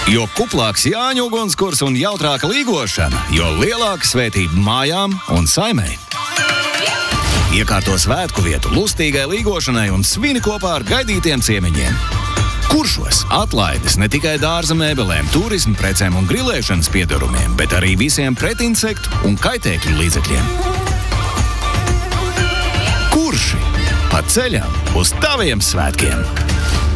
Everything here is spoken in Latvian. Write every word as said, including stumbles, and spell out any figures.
Jo kuplāks Jāņu ugunskurs un jautrāka līgošana, jo lielāka svētība mājām un saimei. Iekārto svētku vietu lustīgai līgošanai un svini kopā ar gaidītiem ciemiņiem. Kuršos atlaides ne tikai dārza mēbelēm, turismu precēm un grilēšanas piedarumiem, bet arī visiem pretinsektu un kaitēkļu līdzekļiem. Kurši pa ceļam uz taviem svētkiem!